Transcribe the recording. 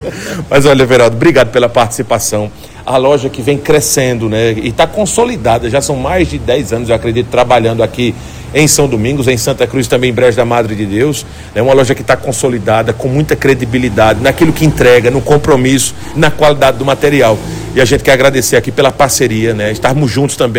Mas olha, Everaldo, obrigado pela participação. A loja que vem crescendo, né? E está consolidada, já são mais de 10 anos, eu acredito, trabalhando aqui em São Domingos, em Santa Cruz, também em Brejo da Madre de Deus. É uma loja que está consolidada, com muita credibilidade, naquilo que entrega, no compromisso, na qualidade do material. E a gente quer agradecer aqui pela parceria, né? Estarmos juntos também.